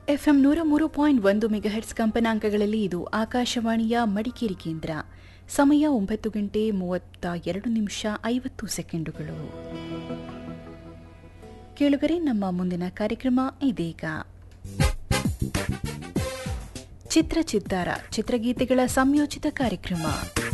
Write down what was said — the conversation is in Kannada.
ಎಫ್ಎಂ 103.1 ಮೆಗಾಹೆಟ್ಸ್ ಕಂಪನಾಂಕಗಳಲ್ಲಿ ಇದು ಆಕಾಶವಾಣಿಯ ಮಡಿಕೇರಿ ಕೇಂದ್ರ. ಸಮಯ 9:32 ಕೇಳುಗರೆ, ನಮ್ಮ ಮುಂದಿನ ಕಾರ್ಯಕ್ರಮ ಇದೀಗ. ಚಿತ್ರಚಿತ್ತಾರ ಚಿತ್ರಗೀತೆಗಳ ಸಂಯೋಜಿತ ಕಾರ್ಯಕ್ರಮ.